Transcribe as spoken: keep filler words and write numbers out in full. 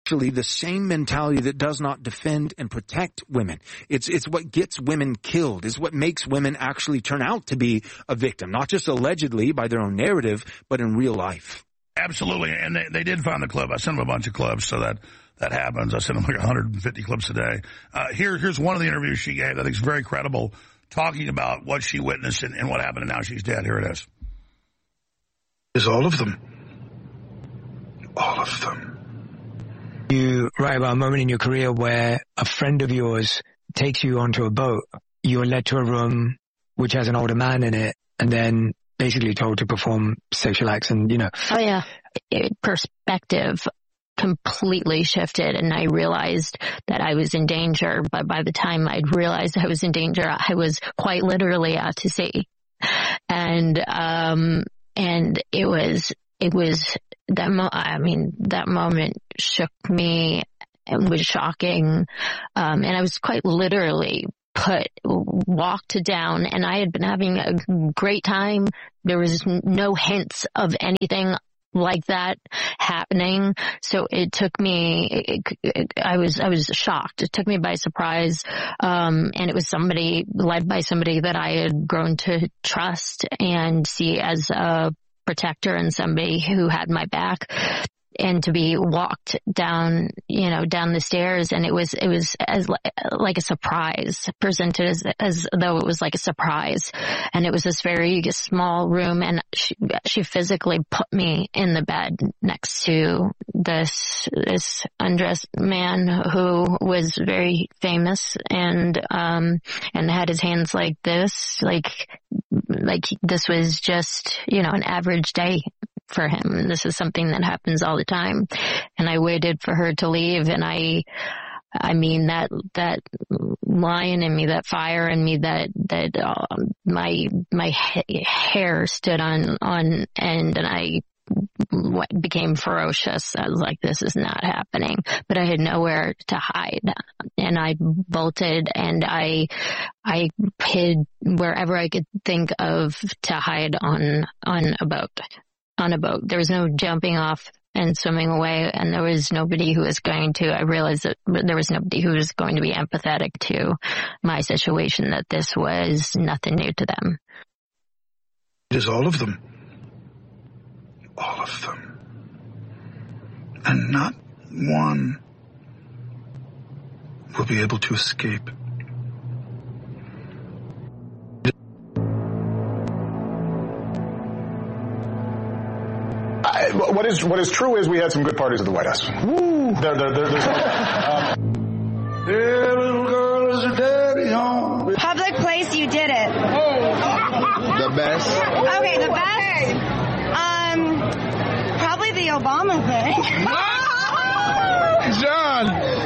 actually the same mentality that does not defend and protect women. It's it's what gets women killed. It's what makes women actually turn out to be a victim, not just allegedly by their own narrative, but in real life. Absolutely, and they, they did find the clip. I sent them a bunch of clips so that that happens. I sent them like one hundred fifty clips a day. Uh, here, here's one of the interviews she gave that I think is very credible, talking about what she witnessed and, and what happened, and now she's dead. Here it is. Is all of them. All of them. You write about a moment in your career where a friend of yours takes you onto a boat. You're led to a room which has an older man in it, and then basically told to perform sexual acts and, you know. Oh, yeah. It, perspective completely shifted, and I realized that I was in danger. But by the time I'd realized I was in danger, I was quite literally out to sea. And, um, and it was, it was that, mo- I mean, that moment shook me. It was shocking. Um, and I was quite literally put, walked down, and I had been having a great time. There was no hints of anything like that happening. So it took me, it, it, I was, I was shocked. It took me by surprise. Um, and it was somebody led by somebody that I had grown to trust and see as a protector and somebody who had my back. And to be walked down, you know, down the stairs, and it was, it was as like a surprise, presented as, as though it was like a surprise. And it was this very small room, and she, she physically put me in the bed next to this, this undressed man who was very famous and, um, and had his hands like this, like, like this was just, you know, an average day for him. This is something that happens all the time. And I waited for her to leave, and I, I mean, that, that lion in me, that fire in me, that, that, uh, my, my ha- hair stood on, on end, and I became ferocious. I was like, this is not happening. But I had nowhere to hide, and I bolted, and I, I hid wherever I could think of to hide on, on a boat. On a boat. There was no jumping off and swimming away, and there was nobody who was going to, I realized that there was nobody who was going to be empathetic to my situation, that this was nothing new to them. It is all of them. All of them. And not one will be able to escape. I, what is what is true is we had some good parties at the White House. Woo! There, there, there, there's uh, Hey, little girl, is your daddy home? Public place, you did it. The best. Okay, the best. Um, probably the Obama thing. John.